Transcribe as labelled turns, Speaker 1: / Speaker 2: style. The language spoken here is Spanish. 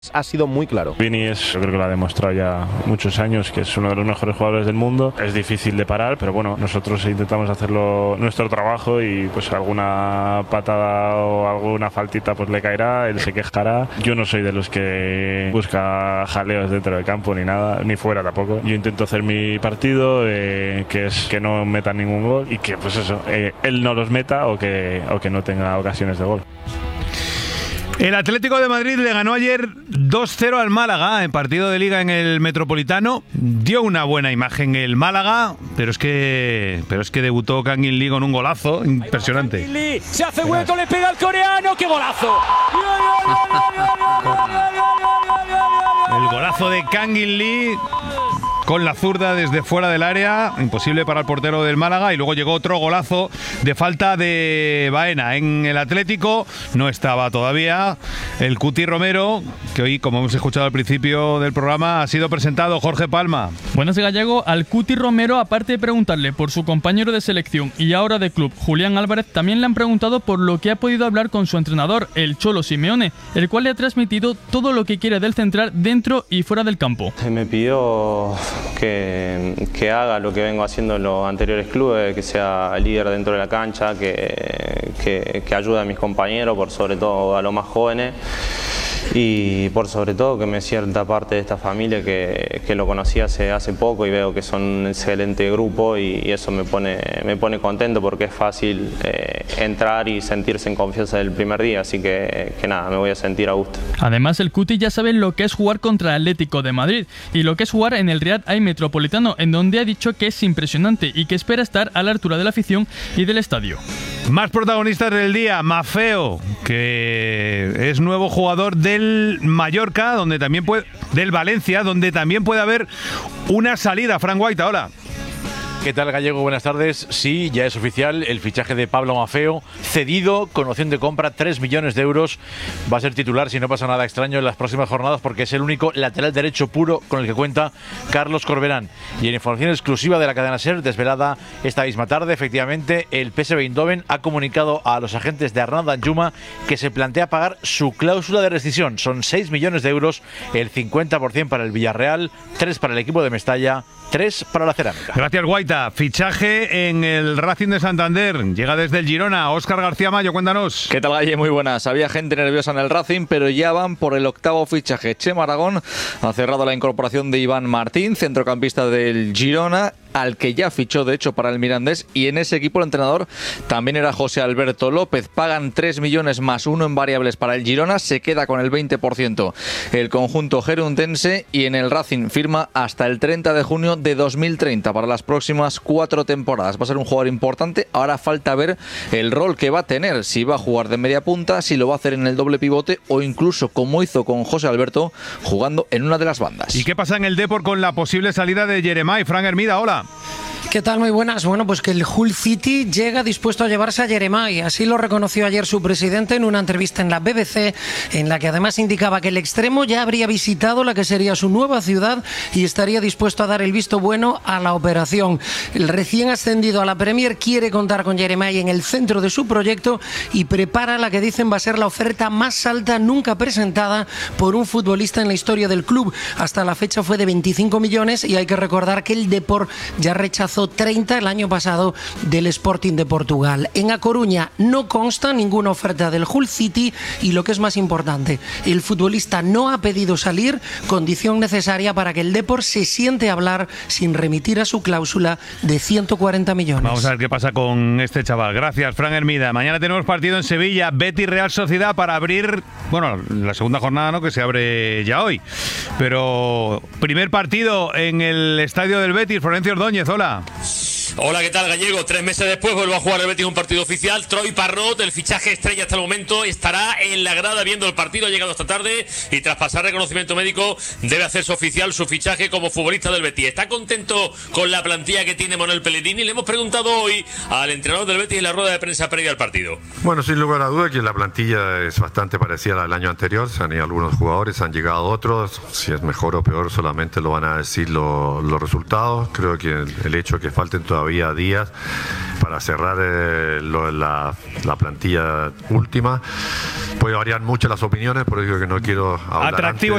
Speaker 1: Ha sido muy claro.
Speaker 2: Vini yo creo que lo ha demostrado ya muchos años, que es uno de los mejores jugadores del mundo. Es difícil de parar, pero bueno, nosotros intentamos hacerlo nuestro trabajo y pues alguna patada o alguna faltita pues le caerá, él se quejará. Yo no soy de los que busca jaleos dentro del campo ni nada, ni fuera tampoco. Yo intento hacer mi partido, que es que no metan ningún gol y que pues eso, él no los meta o que no tenga ocasiones de gol.
Speaker 3: El Atlético de Madrid le ganó ayer 2-0 al Málaga en partido de Liga en el Metropolitano. Dio una buena imagen el Málaga, pero es que debutó Kang In Lee con un golazo impresionante.
Speaker 4: Se hace hueco, le pega al coreano, ¡qué golazo!
Speaker 3: El golazo de Kang In Lee con la zurda desde fuera del área, imposible para el portero del Málaga, y luego llegó otro golazo de falta de Baena. En el Atlético no estaba todavía el Cuti Romero, que hoy, como hemos escuchado al principio del programa, ha sido presentado. Jorge Palma.
Speaker 5: Buenas, Gallego. Al Cuti Romero, aparte de preguntarle por su compañero de selección y ahora de club, Julián Álvarez, también le han preguntado por lo que ha podido hablar con su entrenador, el Cholo Simeone, el cual le ha transmitido todo lo que quiere del central dentro y fuera del campo.
Speaker 6: Me pidió que haga lo que vengo haciendo en los anteriores clubes, que sea líder dentro de la cancha, que ayude a mis compañeros, por sobre todo a los más jóvenes, y por sobre todo que me sienta parte de esta familia que lo conocí hace poco y veo que son un excelente grupo, y eso me pone contento porque es fácil entrar y sentirse en confianza del primer día, así que nada, me voy a sentir a gusto.
Speaker 5: Además, el Cuti ya sabe lo que es jugar contra el Atlético de Madrid y lo que es jugar en el Riyad Al Metropolitano, en donde ha dicho que es impresionante y que espera estar a la altura de la afición y del estadio.
Speaker 3: Más protagonistas del día, Maffeo, que es nuevo jugador del Mallorca, del Valencia, donde también puede haber una salida. Fran Guaita, hola.
Speaker 7: ¿Qué tal, Gallego? Buenas tardes. Sí, ya es oficial el fichaje de Pablo Maffeo, cedido con opción de compra, 3 millones de euros. Va a ser titular, si no pasa nada extraño, en las próximas jornadas, porque es el único lateral derecho puro con el que cuenta Carlos Corberán. Y en información exclusiva de la cadena SER, desvelada esta misma tarde, efectivamente, el PSV Eindhoven ha comunicado a los agentes de Arnau Danjuma que se plantea pagar su cláusula de rescisión. Son 6 millones de euros, el 50% para el Villarreal, 3 para el equipo de Mestalla, 3 para la Cerámica.
Speaker 3: Gracias, Guaita. Fichaje en el Racing de Santander. Llega desde el Girona. Óscar García Mayo, cuéntanos.
Speaker 8: ¿Qué tal, Galle? Muy buenas. Había gente nerviosa en el Racing, pero ya van por el octavo fichaje. Chema Aragón ha cerrado la incorporación de Iván Martín, centrocampista del Girona, al que ya fichó de hecho para el Mirandés, y en ese equipo el entrenador también era José Alberto López. Pagan 3 millones más 1 en variables para el Girona, se queda con el 20% el conjunto gerundense, y en el Racing firma hasta el 30 de junio de 2030 para las próximas 4 temporadas. Va a ser un jugador importante. Ahora falta ver el rol que va a tener, si va a jugar de media punta, si lo va a hacer en el doble pivote o incluso, como hizo con José Alberto, jugando en una de las bandas.
Speaker 3: ¿Y qué pasa en el Depor con la posible salida de Jeremai? Fran Hermida, hola.
Speaker 9: ¿Qué tal? Muy buenas. Bueno, pues que el Hull City llega dispuesto a llevarse a Jeremai. Así lo reconoció ayer su presidente en una entrevista en la BBC, en la que además indicaba que el extremo ya habría visitado la que sería su nueva ciudad y estaría dispuesto a dar el visto bueno a la operación. El recién ascendido a la Premier quiere contar con Jeremai en el centro de su proyecto y prepara la que dicen va a ser la oferta más alta nunca presentada por un futbolista en la historia del club. Hasta la fecha fue de 25 millones y hay que recordar que el Depor ya rechazó 30 el año pasado del Sporting de Portugal. En A Coruña no consta ninguna oferta del Hull City y, lo que es más importante, el futbolista no ha pedido salir, condición necesaria para que el Depor se siente a hablar sin remitir a su cláusula de 140 millones.
Speaker 3: Vamos a ver qué pasa con este chaval. Gracias, Fran Hermida. Mañana tenemos partido en Sevilla, Betis Real Sociedad, para abrir, bueno, la segunda jornada, ¿no?, que se abre ya hoy. Pero primer partido en el estadio del Betis. Florencio Ordóñez, hola.
Speaker 10: Hola, ¿qué tal, Gallego? 3 meses después vuelve a jugar el Betis un partido oficial. Troy Parrott, el fichaje estrella hasta el momento, estará en la grada viendo el partido. Ha llegado esta tarde y tras pasar reconocimiento médico debe hacerse oficial su fichaje como futbolista del Betis. ¿Está contento con la plantilla que tiene Manuel Pellegrini? Le hemos preguntado hoy al entrenador del Betis en la rueda de prensa previa al partido.
Speaker 11: Bueno, sin lugar a duda que la plantilla es bastante parecida a la del año anterior. Se han ido algunos jugadores, han llegado otros. Si es mejor o peor solamente lo van a decir los resultados. Creo que el hecho de que falten todavía todavía días para cerrar la plantilla última. Puede variar mucho las opiniones, por eso digo que no quiero hablar
Speaker 3: Atractivo